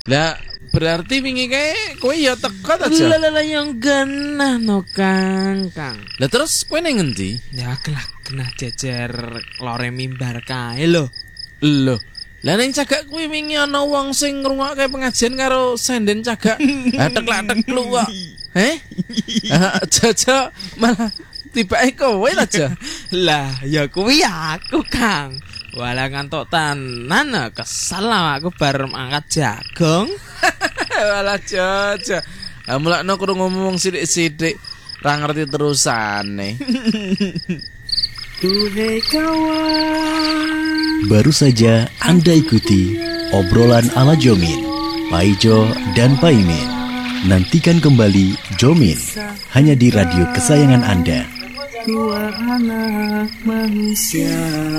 Lah berarti wingi kae kowe ya teko ta, Ja? Lah yang genah no Kang. Lah terus kowe ning ngendi? Ya genah jejer lore mimbar kae lho. Lho, lah ning cagak kuwi wingi ana wong sing ngrungokke pengajian karo senden cagak. Atek-atek lu kok. Jaja malah tibake kowe ta, Ja? Lah ya kuwi aku Kang. Walah ngantuk tenan kesel aku bar angkat jagung. Walah Jaja. Mulakno kudu ngomong sithik-sithik ra ngerti terusane. Duhai kawan. Baru saja Anda ikuti obrolan ala Jomin, Paijo dan Paimin. Nantikan kembali Jomin hanya di radio kesayangan Anda. Dua anak manusia.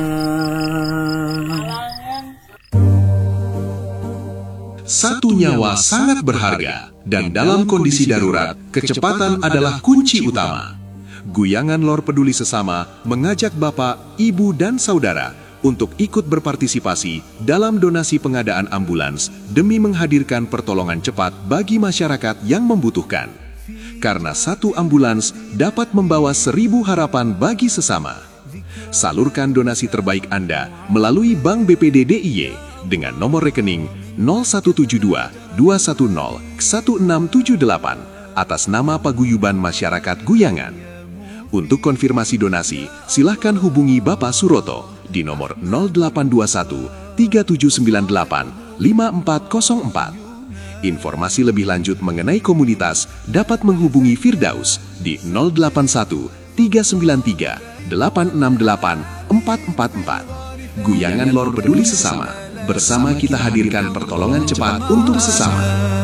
Satu nyawa sangat berharga, dan dalam kondisi darurat, kecepatan adalah kunci utama. Guyangan Lor Peduli Sesama mengajak Bapak, Ibu, dan Saudara untuk ikut berpartisipasi dalam donasi pengadaan ambulans demi menghadirkan pertolongan cepat bagi masyarakat yang membutuhkan. Karena satu ambulans dapat membawa 1000 harapan bagi sesama. Salurkan donasi terbaik Anda melalui Bank BPD DIY dengan nomor rekening 0172 210 1678 atas nama Paguyuban Masyarakat Guyangan. Untuk konfirmasi donasi, silahkan hubungi Bapak Suroto di nomor 0821 3798 5404. Informasi lebih lanjut mengenai komunitas dapat menghubungi Firdaus di 081 393 868 444. Guyangan Lor Peduli Sesama. Bersama kita hadirkan pertolongan cepat untuk sesama.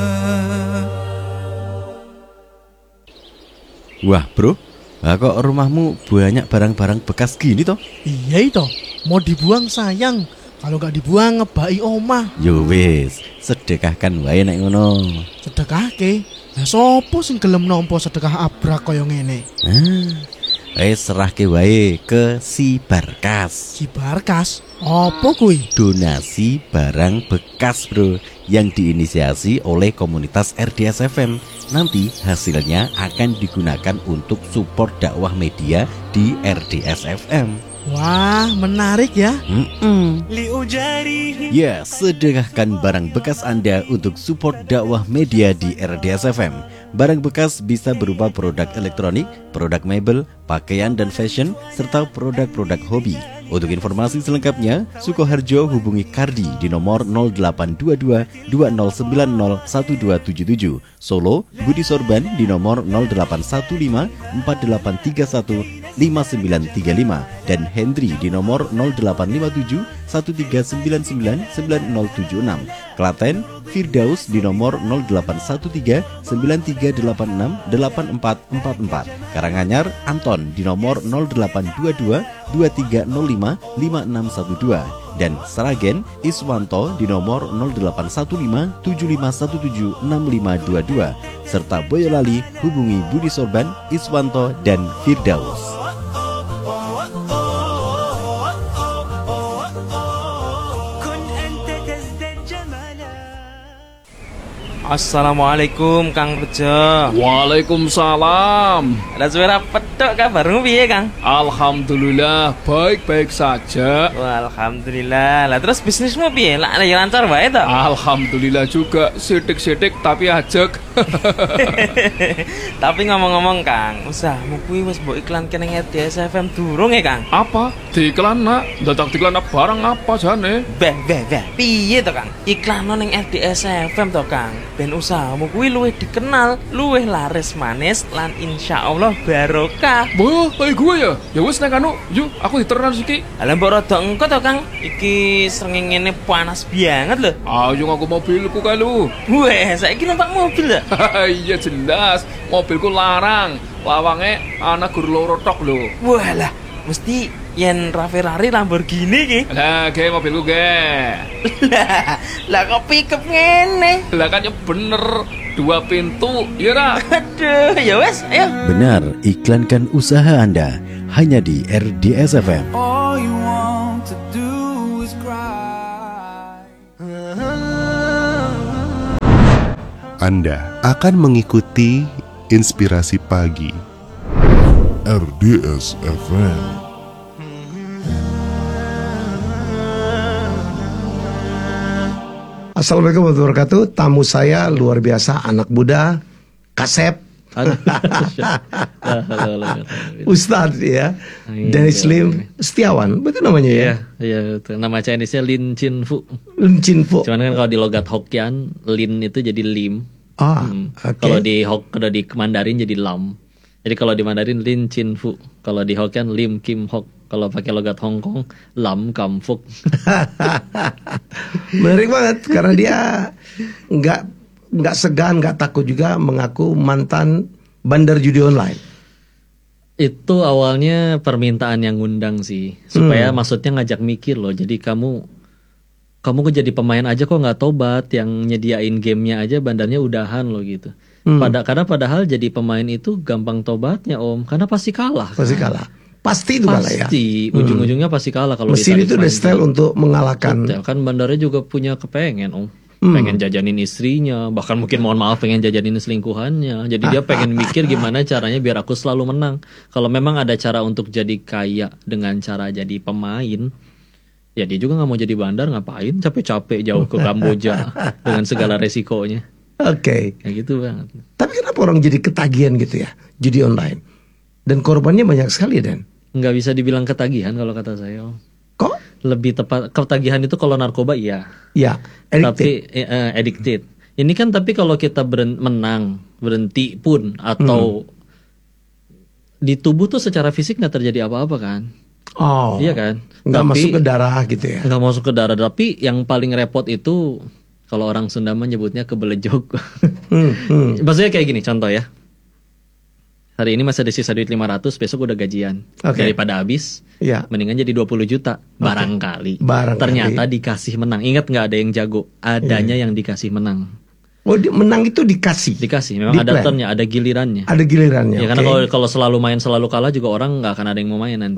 Wah bro, kok rumahmu banyak barang-barang bekas gini toh? Iya itu, mau dibuang sayang. Kalau gak dibuang ngebai omah. Yo wis, sedekahkan wae nek ngono. Sedekahke? Lah sopo sing gelem nampa sedekah abrak kaya ngene? Serahke wae ke si Barkas. Si Barkas? Apa kuwi? Donasi barang bekas bro, yang diinisiasi oleh komunitas RDS FM. Nanti hasilnya akan digunakan untuk support dakwah media di RDS FM. Wah, menarik ya. Ya, sedekahkan barang bekas Anda untuk support dakwah media di RDS FM. Barang bekas bisa berupa produk elektronik, produk mebel, pakaian dan fashion, serta produk-produk hobi. Untuk informasi selengkapnya, Sukoharjo hubungi Kardi di nomor 0822 2090 1277. Solo, Budi Sorban di nomor 0815 4831 5935 dan Hendri di nomor 0857 1399 9076. Klaten, Firdaus di nomor 0813 9386 8444. Karanganyar, Anton di nomor 0822 2305 5612 dan Sragen, Iswanto di nomor 0815 7517 6522 serta Boyolali hubungi Budi Sorban, Iswanto dan Firdaus. Assalamualaikum Kang Rejo. Waalaikumsalam. Ada suara petok kabarmu piye Kang? Alhamdulillah baik-baik saja. Wah, alhamdulillah. Lah terus bisnismu piye? Lah lancar wae to? Alhamdulillah juga, sidik-sidik tapi ajek. Tapi ngomong-ngomong Kang, usahamu kuwi wis mbok iklanke ning RDS FM durung ya Kang? Apa? Diiklan nak? Dadak diiklan barang apa jane? Beh. Piye to Kang? Iklan ning RDS FM to Kang. Ben usahamu kuwi luwih dikenal, luwih laris manis lan insyaallah barokah. Boh, kayak gue ya. Ya wis nek anu, yuk aku diteran siki. Lah mbok rada engko to Kang. Iki srengenge panas banget lho. Ayo ngaku mobilku kae lu. Weh, saiki numpak mobil ya? Iya jelas, mobilku larang. Lawange ana gur loro tok lho. Walah, mesti yen Ferrari Lamborghini ki. Lah, ge mobilku ge. Lah kok pickup ngene? Lah kan ya bener, 2 pintu, ya ra? Aduh, ya wes, ayo. Benar, iklankan usaha Anda hanya di RDS FM. All you want to do is cry. Anda akan mengikuti Inspirasi Pagi RDS FM. Assalamualaikum warahmatullahi wabarakatuh. Tamu saya luar biasa, anak muda, Kasep, Ustadz ya, Dennis Lim Setiawan, betul namanya ya? Iya, betul. Nama Chinese-nya Lin Chin Fu. Lin Chin Fu. Cuman kan kalau di logat Hokkien, Lin itu jadi Lim. Oke. Kalau di Mandarin jadi Lam. Jadi kalau di Mandarin Lin Chin Fu, kalau di Hokkien Lim Kim Hok. Kalau pakai logat Hong Kong, Lam Kam Fuk. Menarik banget karena dia nggak segan, nggak takut juga mengaku mantan bandar judi online. Itu awalnya permintaan yang ngundang sih, supaya maksudnya ngajak mikir loh. Jadi kamu kok jadi pemain aja kok nggak tobat, yang nyediain gamenya aja bandarnya udahan loh gitu. Karena padahal jadi pemain itu gampang tobatnya Om, karena pasti kalah. Pasti kalah. Pasti itu kalah ya. Pasti ujung-ujungnya pasti kalah kalau mesin itu udah style untuk mengalahkan. Betul, kan bandarnya juga punya kepengen Om. Pengen jajanin istrinya, bahkan mungkin mohon maaf pengen jajanin selingkuhannya. Jadi dia pengen mikir gimana caranya biar aku selalu menang. Kalau memang ada cara untuk jadi kaya dengan cara jadi pemain, ya dia juga nggak mau jadi bandar, ngapain capek-capek jauh ke Kamboja dengan segala resikonya. Oke. Kayak gitu banget. Tapi kenapa orang jadi ketagihan gitu ya judi online? Dan korbannya banyak sekali Dan. Nggak bisa dibilang ketagihan kalau kata saya Om. Kok? Lebih tepat ketagihan itu kalau narkoba iya. Ya, Tapi addicted. Ini kan tapi kalau kita menang, berhenti pun atau di tubuh tuh secara fisik nggak terjadi apa-apa kan? Oh. Iya kan? Nggak Tapi masuk ke darah gitu ya? Nggak masuk ke darah. Tapi yang paling repot itu kalau orang Sunda menyebutnya kebelejog. Maksudnya kayak gini contoh ya. Hari ini masih ada sisa duit 500, besok udah gajian. Daripada habis, mendingan jadi 20 juta. Barangkali. Ternyata dikasih menang. Ingat nggak ada yang jago, adanya yang dikasih menang. Oh, menang itu dikasih? Dikasih, memang ada turnya, ada gilirannya. Ada gilirannya, ya, karena kalau selalu main selalu kalah juga orang nggak akan ada yang mau main nanti.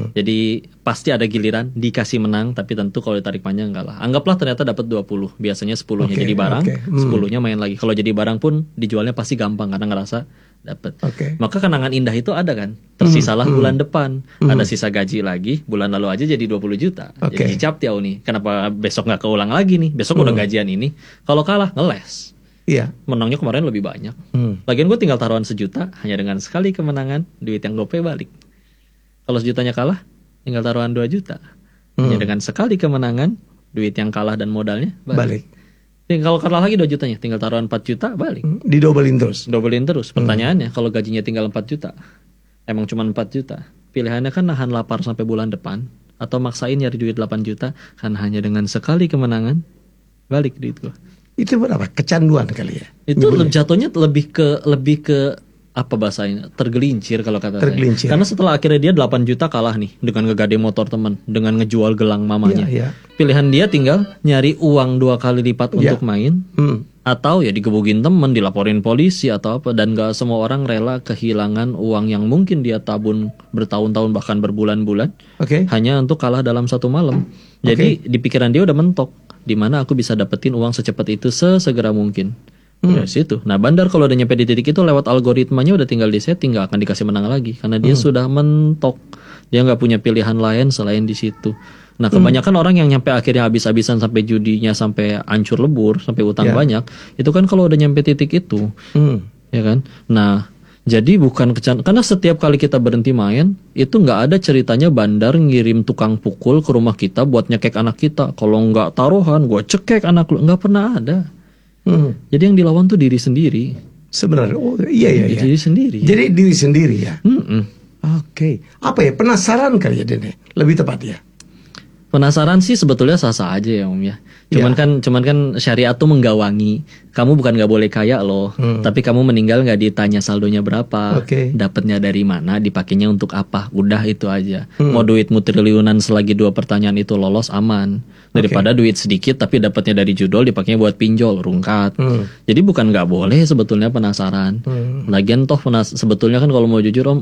Jadi pasti ada giliran, dikasih menang, tapi tentu kalau ditarik panjang nggak lah. Anggaplah ternyata dapat 20, biasanya 10-nya jadi barang, 10-nya main lagi. Kalau jadi barang pun dijualnya pasti gampang karena ngerasa dapat. Maka kenangan indah itu ada kan. Tersisalah bulan depan, ada sisa gaji lagi, bulan lalu aja jadi 20 juta. Jadi cap tiau nih. Kenapa besok nggak keulang lagi nih? Besok udah gajian ini. Kalau kalah ngeles. Iya. Menangnya kemarin lebih banyak. Lagian gue tinggal taruhan 1 juta, hanya dengan sekali kemenangan duit yang GoPay balik. Kalau 1 jutanya kalah, tinggal taruhan 2 juta. Hanya dengan sekali kemenangan duit yang kalah dan modalnya balik. Kalau kalah lagi 2 jutanya, tinggal taruhan 4 juta balik. Didobelin terus. Dobelin terus. Pertanyaannya, kalau gajinya tinggal 4 juta, emang cuma 4 juta. Pilihannya kan nahan lapar sampai bulan depan, atau maksain nyari duit 8 juta, kan hanya dengan sekali kemenangan balik duit gua. Itu berapa? Kecanduan kali ya? Itu jatuhnya lebih ke apa bahasanya? Tergelincir kalau kata saya. Karena setelah akhirnya dia 8 juta kalah nih dengan ngegade motor teman, dengan ngejual gelang mamanya. Pilihan dia tinggal nyari uang 2 kali lipat untuk main, atau ya digebugin temen, dilaporin polisi atau apa. Dan gak semua orang rela kehilangan uang yang mungkin dia tabun bertahun-tahun bahkan berbulan-bulan, hanya untuk kalah dalam 1 malam. Jadi di pikiran dia udah mentok, di mana aku bisa dapetin uang secepat itu sesegera mungkin. Ya situ. Nah bandar kalau udah nyampe di titik itu lewat algoritmanya udah tinggal di setting, nggak akan dikasih menang lagi karena dia sudah mentok. Dia nggak punya pilihan lain selain di situ. Nah kebanyakan orang yang nyampe akhirnya habis-habisan sampai judinya sampai hancur lebur, sampai utang banyak, itu kan kalau udah nyampe titik itu, ya kan. Nah jadi bukan karena setiap kali kita berhenti main itu nggak ada ceritanya bandar ngirim tukang pukul ke rumah kita buat nyekek anak kita. Kalau nggak taruhan, gue cekek anak lu, nggak pernah ada. Jadi yang dilawan tuh diri sendiri. Sebenarnya, iya. Diri sendiri. Jadi diri sendiri ya. Oke. Apa ya, penasaran kali ya Dene? Lebih tepat ya. Penasaran sih sebetulnya sah-sah aja ya Om ya. Cuman kan syariat tuh menggawangi. Kamu bukan nggak boleh kaya loh, tapi kamu meninggal nggak ditanya saldonya berapa, dapatnya dari mana, dipakainya untuk apa. Udah itu aja. Mau duitmu triliunan selagi 2 pertanyaan itu lolos aman. Daripada duit sedikit tapi dapatnya dari judol dipakainya buat pinjol, rungkat. Jadi bukan nggak boleh sebetulnya penasaran. Lagian toh sebetulnya kan kalau mau jujur Om,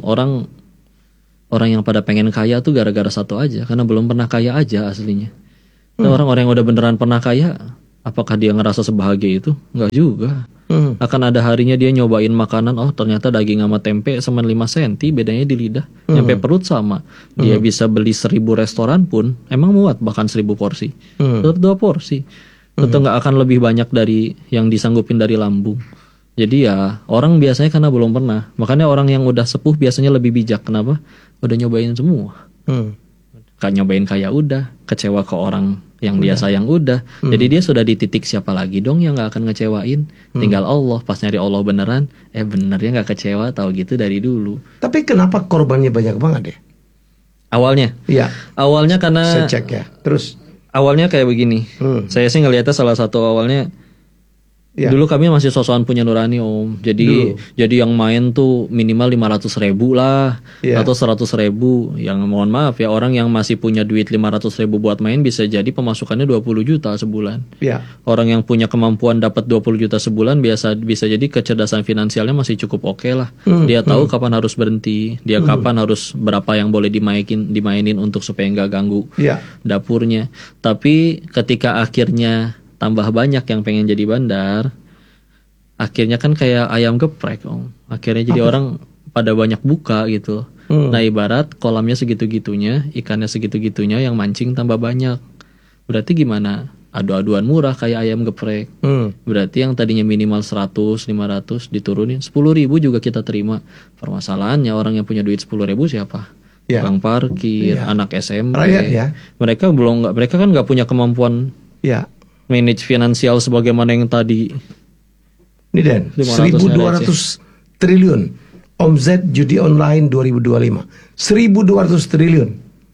orang yang pada pengen kaya tuh gara-gara satu aja, karena belum pernah kaya aja aslinya. Nah, orang-orang yang udah beneran pernah kaya, apakah dia ngerasa sebahagia itu? Enggak juga. Akan ada harinya dia nyobain makanan, oh ternyata daging sama tempe sama 5 cm, bedanya di lidah. Nyampe perut sama. Dia bisa beli 1000 restoran pun, emang muat bahkan 1000 porsi. Tetap 2 porsi. Tetap gak akan lebih banyak dari yang disanggupin dari lambung. Jadi ya orang biasanya karena belum pernah. Makanya orang yang udah sepuh biasanya lebih bijak. Kenapa? Udah nyobain semua. Nyobain kayak udah, kecewa ke orang yang dia sayang udah. Jadi dia sudah di titik siapa lagi dong yang gak akan ngecewain. Tinggal Allah. Pas nyari Allah beneran, benernya gak kecewa, tahu gitu dari dulu. Tapi kenapa korbannya banyak banget deh? Awalnya? Iya. Awalnya karena saya cek ya. Terus awalnya kayak begini. Saya sih ngelihatnya salah satu awalnya. Dulu kami masih sosokan punya nurani Om. Jadi yang main tuh minimal 500.000 lah, atau 100.000. Yang mohon maaf ya, orang yang masih punya duit 500.000 buat main bisa jadi pemasukannya 20 juta sebulan. Orang yang punya kemampuan dapat 20 juta sebulan bisa jadi kecerdasan finansialnya masih cukup oke lah. Dia tahu kapan harus berhenti, dia kapan harus berapa yang boleh dimainin untuk supaya nggak ganggu dapurnya. Tapi ketika akhirnya tambah banyak yang pengen jadi bandar, akhirnya kan kayak ayam geprek Om. Akhirnya jadi orang pada banyak buka gitu. Nah ibarat kolamnya segitu-gitunya, ikannya segitu-gitunya, yang mancing tambah banyak. Berarti gimana? Adu-aduan murah kayak ayam geprek. Berarti yang tadinya minimal 100, 500 diturunin 10.000 juga kita terima. Permasalahannya orang yang punya duit 10.000 siapa? Tukang parkir, anak SMP. Rakyat ya. Mereka kan nggak punya kemampuan manage finansial sebagaimana yang tadi. Ini Dan, 1.200 triliun omset judi online 2025. 1.200 triliun.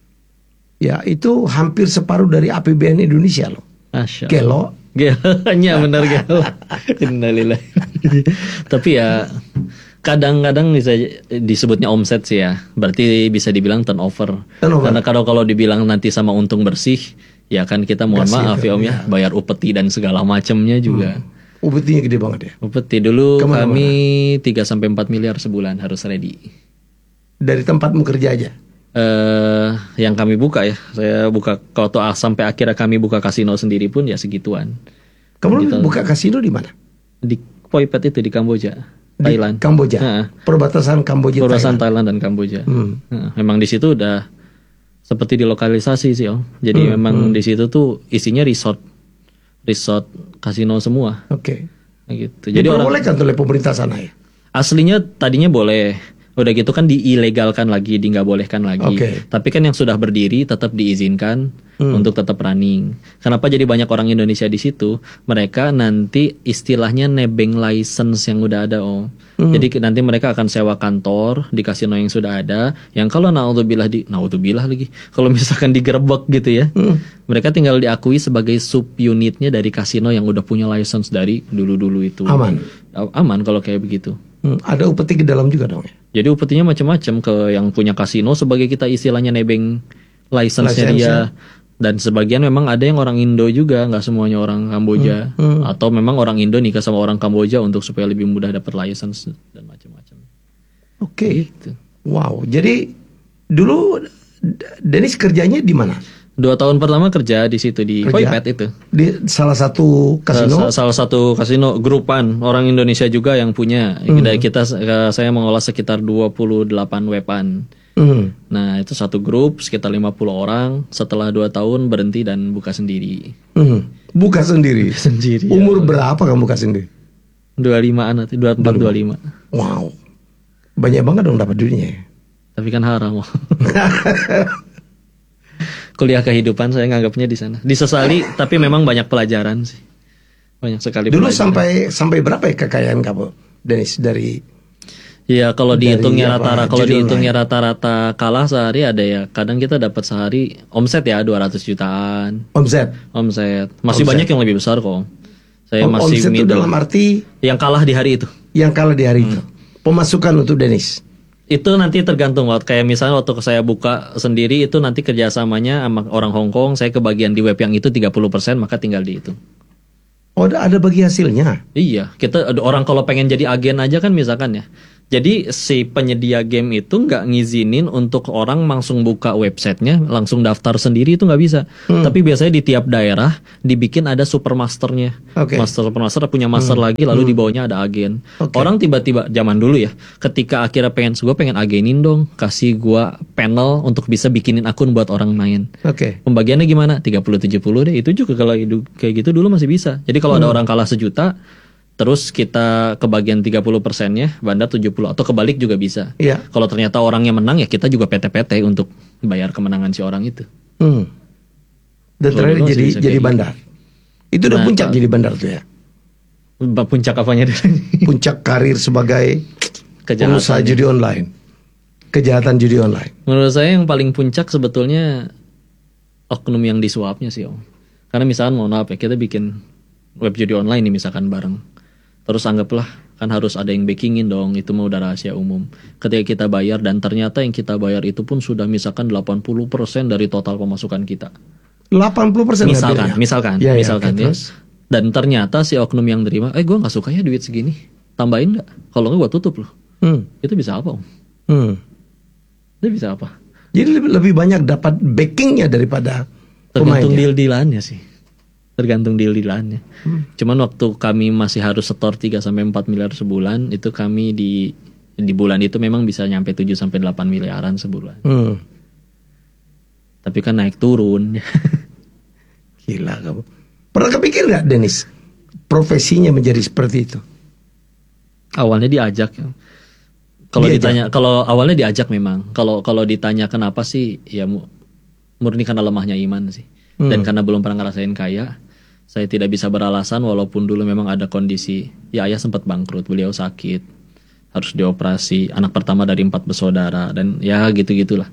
Ya, itu hampir separuh dari APBN Indonesia loh. Gelo. Gelanya benar gelo. Innalillah. Tapi ya kadang-kadang bisa disebutnya omset sih ya. Berarti bisa dibilang turnover. Karena kalau dibilang nanti sama untung bersih, ya kan kita mohon maaf ya Om ya, bayar upeti dan segala macamnya juga. Upetinya gede banget ya. Upeti dulu kami 3-4 miliar sebulan harus ready. Dari tempatmu kerja aja? Yang kami buka ya, saya buka kalau sampai akhirnya kami buka kasino sendiri pun ya segituan. Kamu buka kasino di mana? Di Poi Pet itu di Kamboja, Thailand. Kamboja. Perbatasan Kamboja. Perbatasan Thailand dan Kamboja. Memang di situ udah seperti dilokalisasi sih Om. Jadi memang di situ tuh isinya resort kasino semua. Oke. Gitu. Jadi diperbolehkan oleh pemerintah sana ya. Aslinya tadinya boleh. Udah gitu kan diilegalkan lagi, nggak bolehkan lagi. Tapi kan yang sudah berdiri tetap diizinkan untuk tetap running. Kenapa jadi banyak orang Indonesia di situ? Mereka nanti istilahnya nebeng license yang udah ada Om. Jadi nanti mereka akan sewa kantor di kasino yang sudah ada. Yang kalau naudzubillah lagi, kalau misalkan digerebek gitu ya, mereka tinggal diakui sebagai subunitnya dari kasino yang udah punya license dari dulu itu. Aman kalau kayak begitu. Ada upeti ke dalam juga dong ya? Jadi upetinya macam-macam, ke yang punya kasino sebagai kita istilahnya nebeng license-nya dia. Dan sebagian memang ada yang orang Indo juga, nggak semuanya orang Kamboja. Atau memang orang Indo nikah sama orang Kamboja untuk supaya lebih mudah dapat license dan macam-macam. Oke. Gitu. Wow. Jadi dulu Dennis kerjanya di mana? 2 tahun pertama kerja di situ di Poi Pet itu. Di salah satu kasino. Salah satu kasino grupan orang Indonesia juga yang punya. Saya mengolah sekitar 28 wepan. Nah itu satu grup sekitar 50 orang. Setelah 2 tahun berhenti dan buka sendiri. Buka sendiri? Umur berapa kamu buka sendiri? 25an, 24-25. Wow, banyak banget dong dapat duitnya. Tapi kan haram. Kuliah kehidupan saya nganggapnya di sana. Disesali tapi memang banyak pelajaran sih. Banyak sekali dulu pelajaran. sampai berapa ya kekayaan kamu Dennis dari? Iya kalau dihitungnya rata-rata kalah sehari ada ya. Kadang kita dapat sehari omset ya 200 jutaan. Omset. Masih banyak yang lebih besar kok. Saya masih omset itu dalam arti yang kalah di hari itu. Yang kalah di hari itu. Pemasukan untuk Dennis. Itu nanti tergantung kayak misalnya waktu saya buka sendiri itu nanti kerjasamanya sama orang Hong Kong, saya kebagian di web yang itu 30%, maka tinggal di itu. Oh ada bagi hasilnya? Iya, kita orang kalau pengen jadi agen aja kan misalkan ya, Jadi si penyedia game itu nggak ngizinin untuk orang langsung buka websitenya, langsung daftar sendiri, itu nggak bisa. Tapi biasanya di tiap daerah dibikin ada supermasternya. Supermaster punya master lagi, lalu di bawahnya ada agen. Orang tiba-tiba zaman dulu ya, ketika akhirnya gue pengen agenin dong, kasih gue panel untuk bisa bikinin akun buat orang main. Pembagiannya gimana? 30-70 deh. Itu juga kalau kayak gitu dulu masih bisa. Jadi kalau ada orang kalah 1 juta, terus kita kebagian 30%-nya, bandar 70, atau kebalik juga bisa. Kalau ternyata orangnya menang, ya kita juga PT-PT untuk bayar kemenangan si orang itu. Dan terakhir jadi bandar. Itu udah puncak jadi bandar tuh ya. Puncak apanya? Puncak karir sebagai pengusaha judi online. Kejahatan judi online. Menurut saya yang paling puncak sebetulnya oknum yang disuapnya sih, Om. Karena misalkan mohon maaf ya, kita bikin web judi online nih misalkan bareng. Terus anggaplah kan harus ada yang backingin dong, itu mau udah rahasia umum. Ketika kita bayar dan ternyata yang kita bayar itu pun sudah misalkan 80% dari total pemasukan kita. 80% misalkan ya. Dan ternyata si oknum yang terima, gue nggak suka ya duit segini, tambahin nggak? Kalau nggak gue tutup loh. Itu bisa apa, Om? Itu bisa apa? Jadi lebih banyak dapat backingnya daripada tergantung deal-dealannya sih. Tergantung deal-dealannya. Cuman waktu kami masih harus setor 3-4 miliar sebulan, itu kami di bulan itu memang bisa nyampe 7-8 miliaran sebulan. Tapi kan naik turun. Gila kamu. Pernah kepikir gak Dennis profesinya menjadi seperti itu? Awalnya diajak. Kalau awalnya diajak memang. Kalau ditanya kenapa sih, ya murni karena lemahnya iman sih. Dan karena belum pernah ngerasain kaya, saya tidak bisa beralasan walaupun dulu memang ada kondisi. Ya ayah sempat bangkrut, beliau sakit, harus dioperasi, anak pertama dari 4 bersaudara, dan ya gitu-gitulah.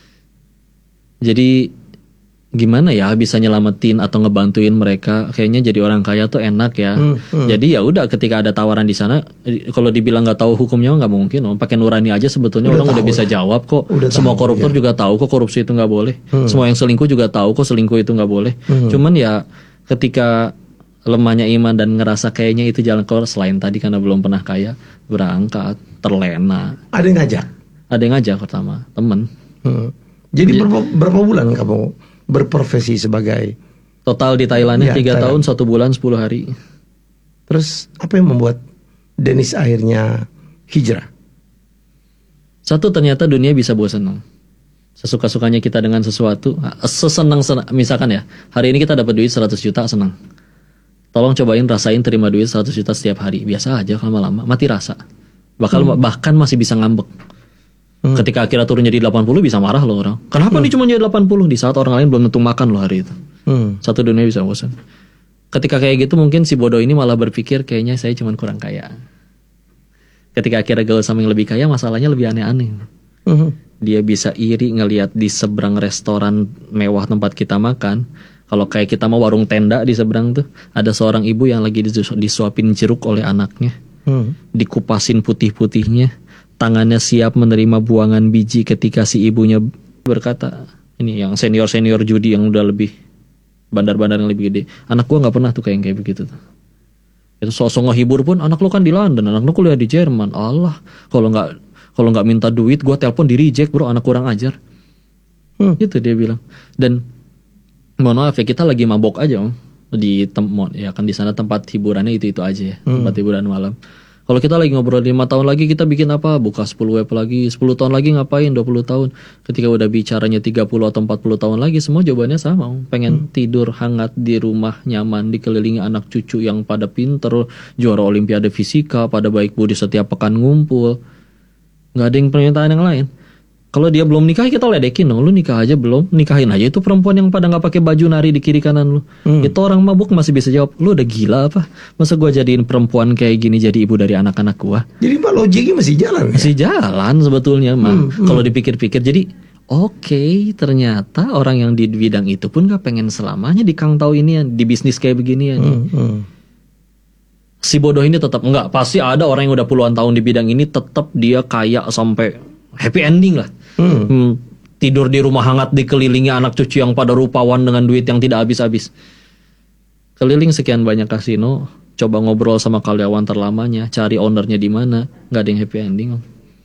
Jadi gimana ya bisa nyelamatin atau ngebantuin mereka, kayaknya jadi orang kaya tuh enak ya. Jadi ya udah, ketika ada tawaran di sana, kalau dibilang nggak tahu hukumnya nggak mungkin. Pakai nurani aja sebetulnya orang udah bisa jawab kok. Semua koruptor juga tahu kok korupsi itu nggak boleh. Semua yang selingkuh juga tahu kok selingkuh itu nggak boleh. Cuman ya ketika lemahnya iman dan ngerasa kayaknya itu jalan keluar, selain tadi karena belum pernah kaya, berangkat terlena. Ada yang ngajak? Ada yang ngajak pertama, temen. Jadi berapa bulan kamu berprofesi sebagai? Total di Thailandnya 3 tahun 1 bulan 10 hari. Terus apa yang membuat Dennis akhirnya hijrah? Satu, ternyata dunia bisa bosan. Sesuka-sukanya kita dengan sesuatu, sesenang-senang. Misalkan ya, hari ini kita dapat duit 100 juta, senang. Tolong cobain rasain terima duit 100 juta setiap hari. Biasa aja, lama-lama mati rasa. Bahkan masih bisa ngambek. Ketika akhirnya turun jadi 80 bisa marah loh orang. Kenapa nih cuma jadi 80? Di saat orang lain belum tentu makan loh hari itu. Satu, dunia bisa bosan. Ketika kayak gitu mungkin si bodoh ini malah berpikir kayaknya saya cuma kurang kaya. Ketika akhirnya gaul sama yang lebih kaya, masalahnya lebih aneh-aneh. Dia bisa iri ngelihat di seberang restoran mewah tempat kita makan. Kalau kayak kita mau warung tenda di seberang tuh, ada seorang ibu yang lagi disuapin jeruk oleh anaknya. Dikupasin putih-putihnya. Tangannya siap menerima buangan biji ketika si ibunya berkata, ini yang senior-senior judi yang udah lebih bandar-bandar yang lebih gede, anak gua nggak pernah tuh kayak begitu tuh. Itu sosok ngehibur pun, anak lo kan di London, anak lo kuliah di Jerman. Allah, kalau nggak minta duit, gua telepon di reject bro, anak kurang ajar. Gitu dia bilang. Dan mohon maaf ya, kita lagi mabok aja ya kan di sana tempat hiburannya itu aja ya, tempat hiburan malam. Kalau kita lagi ngobrol 5 tahun lagi kita bikin apa? Buka 10 web lagi, 10 tahun lagi ngapain? 20 tahun. Ketika udah bicaranya 30 atau 40 tahun lagi, semua jawabannya sama. Pengen tidur hangat di rumah, nyaman, dikelilingi anak cucu yang pada pinter, juara olimpiade fisika, pada baik budi setiap pekan ngumpul. Gak ada yang permintaan yang lain. Kalau dia belum nikah, kita ledekin dong. Lu nikah aja belum? Nikahin aja itu perempuan yang pada gak pakai baju nari di kiri kanan lu. Itu orang mabuk masih bisa jawab, lu udah gila apa? Masa gua jadiin perempuan kayak gini jadi ibu dari anak-anak gua? Jadi Pak logiknya masih jalan ya? Masih jalan sebetulnya mah. Kalau dipikir-pikir, jadi oke, ternyata orang yang di bidang itu pun gak pengen selamanya di Kang Tau ini di bisnis kayak begini ya. Si bodoh ini tetap enggak. Pasti ada orang yang udah puluhan tahun di bidang ini tetap dia kaya sampai happy ending lah. Tidur di rumah hangat dikelilingi anak cucu yang pada rupawan dengan duit yang tidak habis-habis. Keliling sekian banyak kasino, coba ngobrol sama karyawan terlamanya, cari ownernya di mana, nggak ada yang happy ending.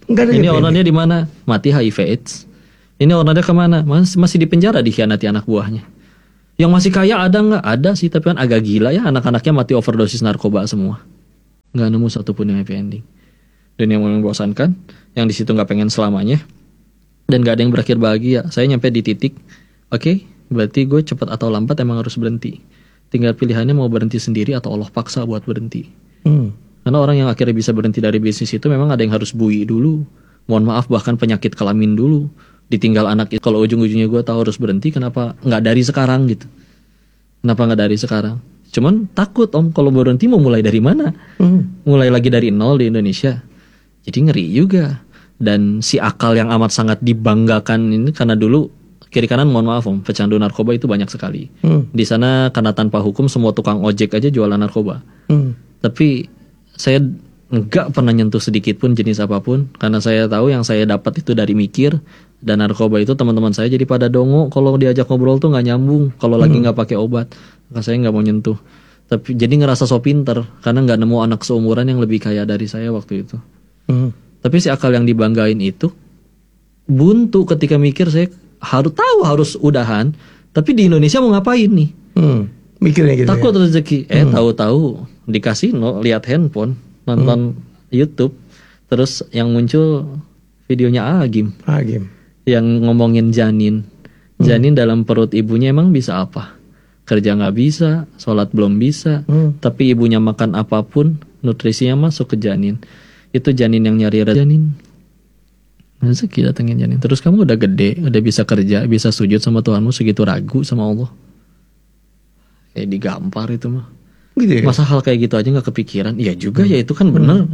Ini ownernya di mana? Mati HIV AIDS. Ini ownernya kemana? Masih di penjara dikhianati anak buahnya. Yang masih kaya ada nggak? Ada sih, tapi kan agak gila ya, anak-anaknya mati overdosis narkoba semua. Nggak nemu satupun yang happy ending. Dan yang membosankan, yang di situ nggak pengen selamanya, dan nggak ada yang berakhir bahagia. Saya nyampe di titik, oke, berarti gue cepat atau lambat emang harus berhenti. Tinggal pilihannya mau berhenti sendiri atau Allah paksa buat berhenti. Karena orang yang akhirnya bisa berhenti dari bisnis itu memang ada yang harus bui dulu. Mohon maaf, bahkan penyakit kelamin dulu. Ditinggal anak itu. Kalau ujung-ujungnya gue tahu harus berhenti, kenapa nggak dari sekarang gitu? Kenapa nggak dari sekarang? Cuman takut om, kalau berhenti mau mulai dari mana? Mulai lagi dari nol di Indonesia. Jadi ngeri juga. Dan si akal yang amat sangat dibanggakan ini, karena dulu kiri kanan mohon maaf om, pecandu narkoba itu banyak sekali. Di sana karena tanpa hukum semua tukang ojek aja jualan narkoba. Tapi saya nggak pernah nyentuh sedikit pun jenis apapun, karena saya tahu yang saya dapat itu dari mikir. Dan narkoba itu teman-teman saya jadi pada dongo kalau diajak ngobrol tuh nggak nyambung kalau lagi nggak pakai obat. Maka saya nggak mau nyentuh. Tapi jadi ngerasa so pinter karena nggak nemu anak seumuran yang lebih kaya dari saya waktu itu. Tapi si akal yang dibanggain itu buntu ketika mikir saya harus udahan. Tapi di Indonesia mau ngapain nih? Mikirnya gitu. Takut rezeki. Tahu-tahu di kasino lihat handphone, nonton YouTube, terus yang muncul videonya Agim. Yang ngomongin janin. Janin dalam perut ibunya emang bisa apa? Kerja nggak bisa, sholat belum bisa, tapi ibunya makan apapun, nutrisinya masuk ke janin. Itu janin yang nyari janin. Rezeki datengin janin. Terus kamu udah gede, udah bisa kerja, bisa sujud sama Tuhanmu, segitu ragu sama Allah. Kayak digampar itu mah. Gitu ya? Masa hal kayak gitu aja nggak kepikiran? Iya juga ya, itu kan bener.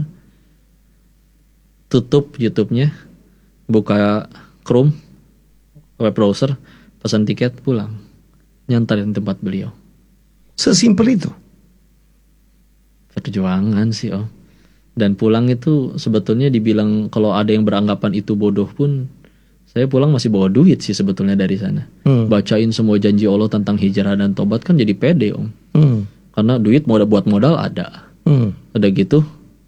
Tutup YouTube-nya, buka Chrome, web browser, pesan tiket, pulang, nyantarin tempat beliau. Sesimpel itu. Perjuangan sih om. Dan pulang itu sebetulnya dibilang kalau ada yang beranggapan itu bodoh pun, saya pulang masih bawa duit sih sebetulnya dari sana. Bacain semua janji Allah tentang hijrah dan tobat kan jadi pede om. Karena duit buat modal ada. Udah gitu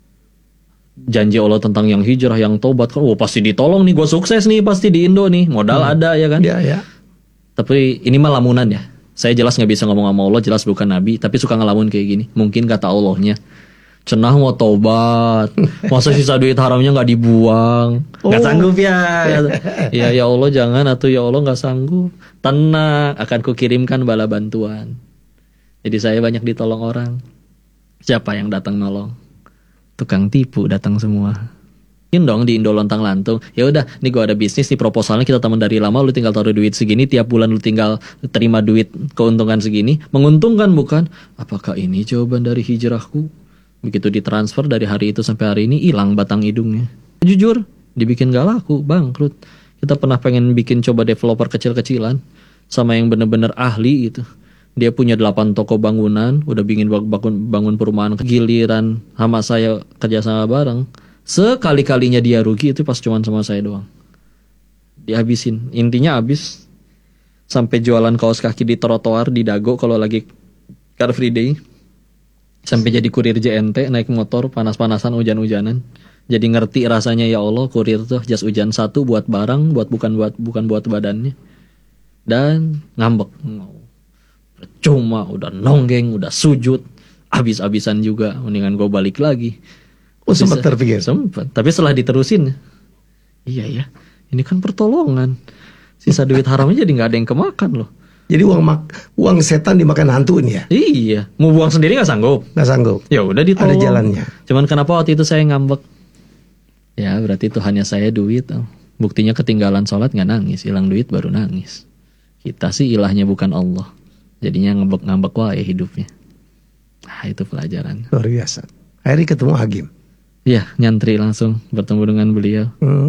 janji Allah tentang yang hijrah, yang tobat kan, pasti ditolong nih, gue sukses nih pasti di Indo nih, modal ada ya kan. Tapi ini mah lamunan ya. Saya jelas nggak bisa ngomong sama Allah, jelas bukan nabi, tapi suka ngelamun kayak gini. Mungkin kata Allahnya, cenah mau tobat, masa sisa duit haramnya nggak dibuang, nggak sanggup ya. Ya Allah jangan, atau ya Allah nggak sanggup, tenang, akan kukirimkan bala bantuan. Jadi saya banyak ditolong orang. Siapa yang datang nolong? Tukang tipu datang semua. Mungkin dong di Indo lontang-lantung. Ya udah, nih gue ada bisnis nih, proposalnya kita teman dari lama, lu tinggal taruh duit segini, tiap bulan lu tinggal terima duit keuntungan segini. Menguntungkan bukan? Apakah ini jawaban dari hijrahku? Begitu ditransfer dari hari itu sampai hari ini, hilang batang hidungnya. Jujur, dibikin gak laku, bangkrut. Kita pernah pengen bikin coba developer kecil-kecilan sama yang bener-bener ahli gitu. Dia punya 8 toko bangunan, udah bikin bangun perumahan, giliran sama saya kerjasama bareng. Sekali-kalinya dia rugi itu pas cuman sama saya doang. Dihabisin, intinya habis. Sampai jualan kaos kaki di trotoar, di Dago kalau lagi Car Free Day. Sampai jadi kurir JNT, naik motor, panas-panasan, hujan-hujanan. Jadi ngerti rasanya ya Allah, kurir tuh jas hujan satu buat barang, bukan buat badannya. Dan ngambek. Cuma udah nonggeng, udah sujud, habis-habisan juga, mendingan gue balik lagi. Sempat terpikir? Sempat, tapi setelah diterusin, iya ya, ini kan pertolongan. Sisa duit haramnya jadi nggak ada yang kemakan loh. Jadi uang setan dimakan hantu ini ya? Iya, mau buang sendiri nggak sanggup. Nggak sanggup. Ya udah ditolong. Ada jalannya. Cuman kenapa waktu itu saya ngambek? Ya berarti Tuhannya saya duit. Buktinya ketinggalan sholat nggak nangis, hilang duit baru nangis. Kita sih ilahnya bukan Allah. Jadinya ngambek-ngambek wae hidupnya. Nah itu pelajaran. Luar biasa. Akhirnya ketemu Agim. Iya, nyantri langsung bertemu dengan beliau.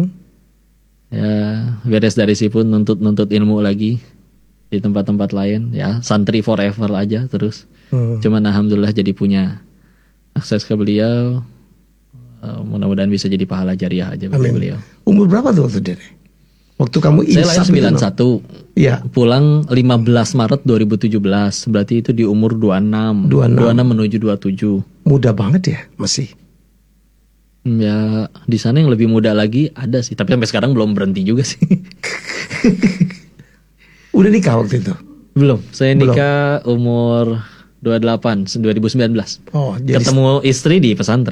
Ya beres dari situ nuntut ilmu lagi di tempat-tempat lain. Ya santri forever aja terus. Cuman alhamdulillah jadi punya akses ke beliau. Mudah-mudahan bisa jadi pahala jariah aja bagi beliau. Umur berapa tuh waktu itu? Waktu kamu saya lahir 91, ya. Pulang 15 Maret 2017, berarti itu di umur 26 menuju 27. Muda banget ya, masih. Ya di sana yang lebih muda lagi ada sih, tapi sampai sekarang belum berhenti juga sih. Udah nikah waktu itu? Belum, saya nikah umur 28 2019. Oh, jadi ketemu istri di pesantren.